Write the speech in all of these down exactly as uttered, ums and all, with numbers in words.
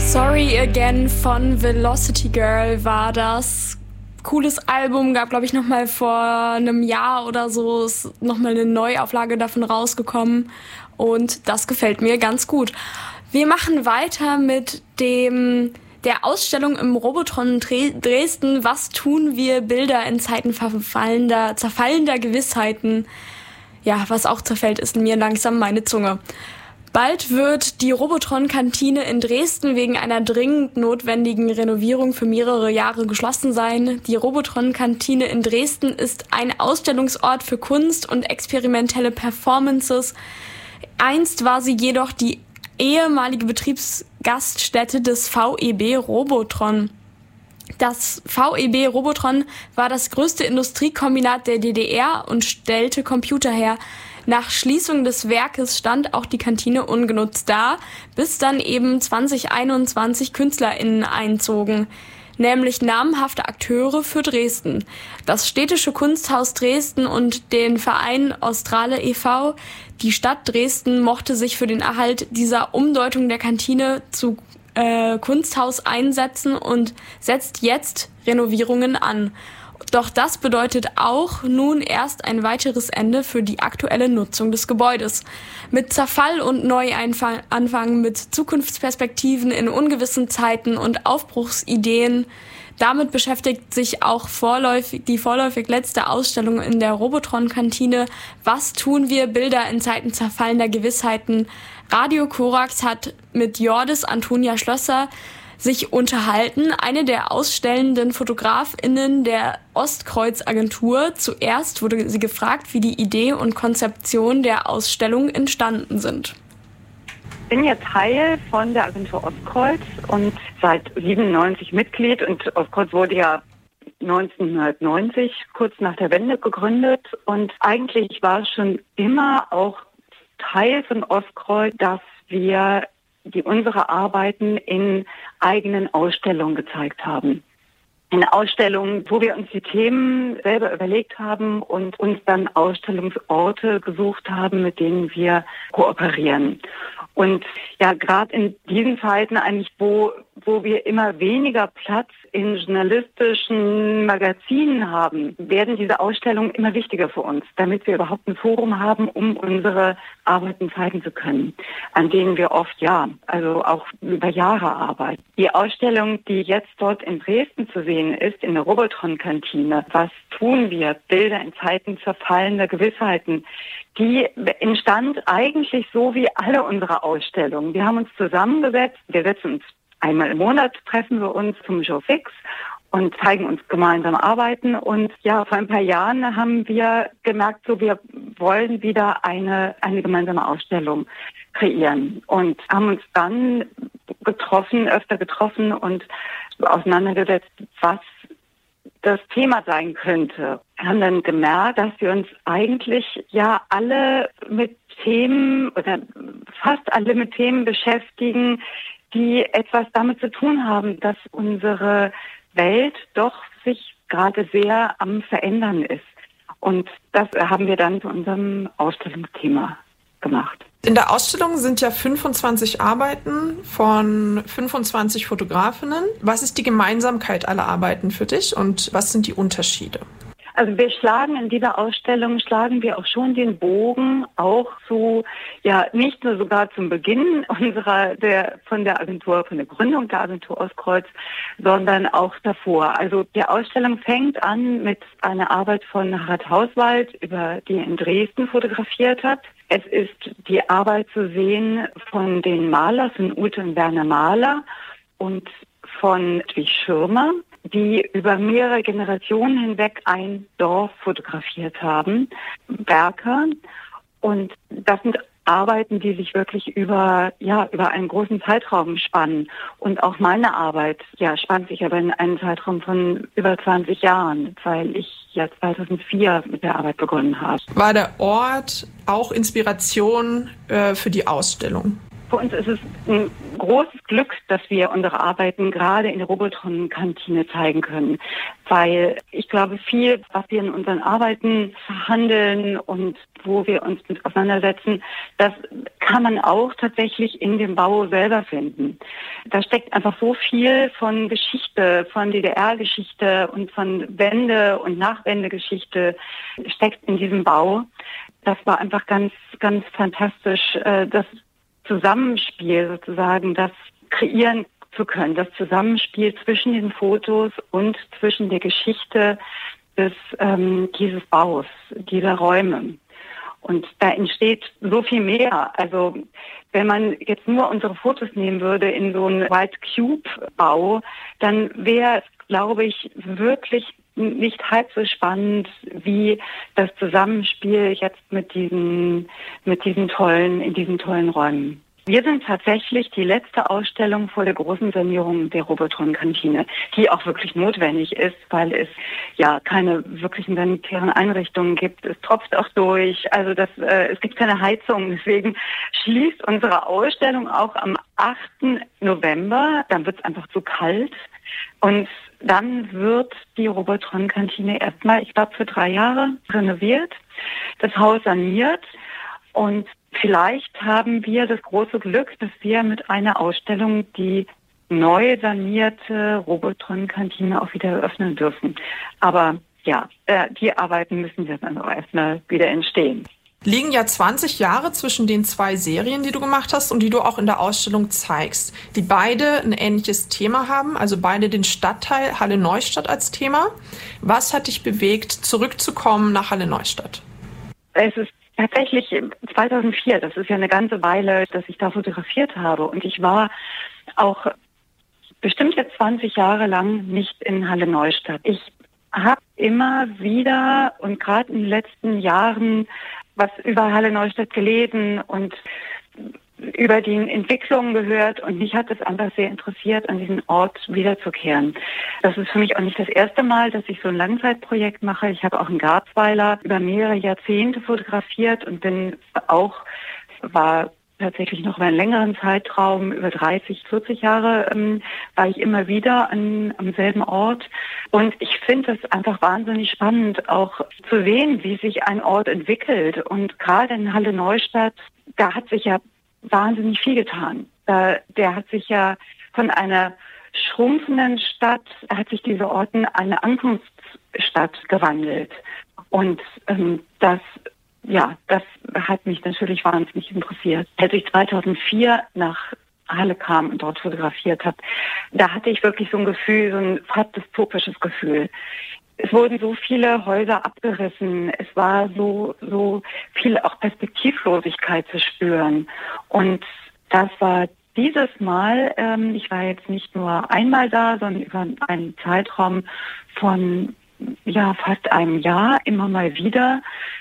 Sorry Again von Velocity Girl war das. Cooles Album, gab glaube ich nochmal vor einem Jahr oder so, ist nochmal eine Neuauflage davon rausgekommen und das gefällt mir ganz gut. Wir machen weiter mit dem der Ausstellung im Robotron Dresden, was tun wir, Bilder in Zeiten verfallender, zerfallender Gewissheiten. Ja, was auch zerfällt, ist mir langsam meine Zunge. Bald wird die Robotron-Kantine in Dresden wegen einer dringend notwendigen Renovierung für mehrere Jahre geschlossen sein. Die Robotron-Kantine in Dresden ist ein Ausstellungsort für Kunst und experimentelle Performances. Einst war sie jedoch die ehemalige Betriebsgaststätte des V E B Robotron. Das V E B Robotron war das größte Industriekombinat der D D R und stellte Computer her. Nach Schließung des Werkes stand auch die Kantine ungenutzt da, bis dann eben zwanzig einundzwanzig KünstlerInnen einzogen, nämlich namhafte Akteure für Dresden. Das Städtische Kunsthaus Dresden und den Verein Australe e V, die Stadt Dresden mochte sich für den Erhalt dieser Umdeutung der Kantine zu äh, Kunsthaus einsetzen und setzt jetzt Renovierungen an. Doch das bedeutet auch nun erst ein weiteres Ende für die aktuelle Nutzung des Gebäudes. Mit Zerfall und Neuanfang, mit Zukunftsperspektiven in ungewissen Zeiten und Aufbruchsideen. Damit beschäftigt sich auch vorläufig, die vorläufig letzte Ausstellung in der Robotron-Kantine. Was tun wir? Bilder in Zeiten zerfallender Gewissheiten. Radio Korax hat mit Jordis Antonia Schlösser sich unterhalten, eine der ausstellenden FotografInnen der Ostkreuz-Agentur. Zuerst wurde sie gefragt, wie die Idee und Konzeption der Ausstellung entstanden sind. Ich bin ja Teil von der Agentur Ostkreuz und seit siebenundneunzig Mitglied. Und Ostkreuz wurde ja neunzehnhundertneunzig, kurz nach der Wende, gegründet. Und eigentlich war es schon immer auch Teil von Ostkreuz, dass wir die unsere Arbeiten in eigenen Ausstellungen gezeigt haben. In Ausstellungen, wo wir uns die Themen selber überlegt haben und uns dann Ausstellungsorte gesucht haben, mit denen wir kooperieren. Und ja, gerade in diesen Zeiten eigentlich, wo, wo wir immer weniger Platz in journalistischen Magazinen haben, werden diese Ausstellungen immer wichtiger für uns, damit wir überhaupt ein Forum haben, um unsere Arbeiten zeigen zu können, an denen wir oft, ja, also auch über Jahre arbeiten. Die Ausstellung, die jetzt dort in Dresden zu sehen ist, in der Robotron-Kantine, was tun wir? Bilder in Zeiten zerfallender Gewissheiten, die entstand eigentlich so wie alle unsere Ausstellungen. Wir haben uns zusammengesetzt, wir setzen uns einmal im Monat, treffen wir uns zum Showfix und zeigen uns gemeinsam Arbeiten. Und ja, vor ein paar Jahren haben wir gemerkt, so wir wollen wieder eine, eine gemeinsame Ausstellung kreieren und haben uns dann getroffen, öfter getroffen und auseinandergesetzt, was das Thema sein könnte. Wir haben dann gemerkt, dass wir uns eigentlich ja alle mit Themen oder fast alle mit Themen beschäftigen, die etwas damit zu tun haben, dass unsere Welt doch sich gerade sehr am Verändern ist. Und das haben wir dann zu unserem Ausstellungsthema gemacht. In der Ausstellung sind ja fünfundzwanzig Arbeiten von fünfundzwanzig Fotografinnen. Was ist die Gemeinsamkeit aller Arbeiten für dich und was sind die Unterschiede? Also wir schlagen in dieser Ausstellung, schlagen wir auch schon den Bogen auch zu, ja, nicht nur sogar zum Beginn unserer, der, von der Agentur, von der Gründung der Agentur Ostkreuz, sondern auch davor. Also die Ausstellung fängt an mit einer Arbeit von Harald Hauswald, über die er in Dresden fotografiert hat. Es ist die Arbeit zu sehen von den Malern, von Ute und Werner Mahler und von Ludwig Schirmer, die über mehrere Generationen hinweg ein Dorf fotografiert haben, Berker. Und das sind Arbeiten, die sich wirklich über, ja, über einen großen Zeitraum spannen. Und auch meine Arbeit, ja, spannt sich aber in einen Zeitraum von über zwanzig Jahren, weil ich ja zweitausendvier mit der Arbeit begonnen habe. War der Ort auch Inspiration äh, für die Ausstellung? Für uns ist es ein großes Glück, dass wir unsere Arbeiten gerade in der Robotron-Kantine zeigen können, weil ich glaube, viel, was wir in unseren Arbeiten verhandeln und wo wir uns mit auseinandersetzen, das kann man auch tatsächlich in dem Bau selber finden. Da steckt einfach so viel von Geschichte, von D D R-Geschichte und von Wende- und Nachwendegeschichte steckt in diesem Bau. Das war einfach ganz, ganz fantastisch, das Zusammenspiel sozusagen, das kreieren zu können, das Zusammenspiel zwischen den Fotos und zwischen der Geschichte des ähm, dieses Baus, dieser Räume. Und da entsteht so viel mehr. Also wenn man jetzt nur unsere Fotos nehmen würde in so einen White Cube Bau, dann wäre es, glaube ich, wirklich nicht halb so spannend wie das Zusammenspiel jetzt mit diesen, mit diesen tollen, in diesen tollen Räumen. Wir sind tatsächlich die letzte Ausstellung vor der großen Sanierung der Robotron-Kantine, die auch wirklich notwendig ist, weil es ja keine wirklichen sanitären Einrichtungen gibt. Es tropft auch durch, also das, äh, es gibt keine Heizung. Deswegen schließt unsere Ausstellung auch am achten November. Dann wird es einfach zu kalt. Und dann wird die Robotron-Kantine erstmal, ich glaube, für drei Jahre renoviert, das Haus saniert. Und vielleicht haben wir das große Glück, dass wir mit einer Ausstellung die neu sanierte Robotron-Kantine auch wieder eröffnen dürfen. Aber ja, die Arbeiten müssen jetzt dann auch erstmal wieder entstehen. Liegen ja zwanzig Jahre zwischen den zwei Serien, die du gemacht hast und die du auch in der Ausstellung zeigst, die beide ein ähnliches Thema haben, also beide den Stadtteil Halle-Neustadt als Thema. Was hat dich bewegt, zurückzukommen nach Halle-Neustadt? Es ist tatsächlich zweitausendvier, das ist ja eine ganze Weile, dass ich da fotografiert habe. Und ich war auch bestimmt jetzt zwanzig Jahre lang nicht in Halle-Neustadt. Ich habe immer wieder und gerade in den letzten Jahren was über Halle-Neustadt gelesen und über die Entwicklungen gehört und mich hat es einfach sehr interessiert, an diesen Ort wiederzukehren. Das ist für mich auch nicht das erste Mal, dass ich so ein Langzeitprojekt mache. Ich habe auch in Garzweiler über mehrere Jahrzehnte fotografiert und bin auch, war tatsächlich noch über einen längeren Zeitraum, über dreißig, vierzig Jahre, ähm, war ich immer wieder an, am selben Ort. Und ich finde es einfach wahnsinnig spannend, auch zu sehen, wie sich ein Ort entwickelt. Und gerade in Halle-Neustadt, da hat sich ja wahnsinnig viel getan. Da, der hat sich ja von einer schrumpfenden Stadt, hat sich dieser Ort in eine Ankunftsstadt gewandelt. Und ähm, das Ja, das hat mich natürlich wahnsinnig interessiert. Als ich zweitausendvier nach Halle kam und dort fotografiert habe, da hatte ich wirklich so ein Gefühl, so ein fast dystopisches Gefühl. Es wurden so viele Häuser abgerissen. Es war so, so viel auch Perspektivlosigkeit zu spüren. Und das war dieses Mal, ähm, ich war jetzt nicht nur einmal da, sondern über einen Zeitraum von ja fast einem Jahr immer mal wieder.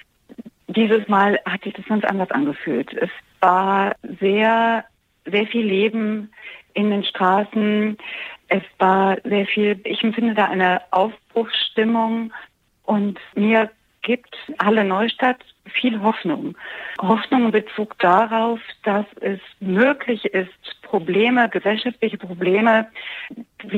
Dieses Mal hat sich das ganz anders angefühlt. Es war sehr, sehr viel Leben in den Straßen. Es war sehr viel, ich empfinde da eine Aufbruchsstimmung und mir gibt Halle-Neustadt viel Hoffnung. Hoffnung in Bezug darauf, dass es möglich ist, Probleme, gesellschaftliche Probleme, wie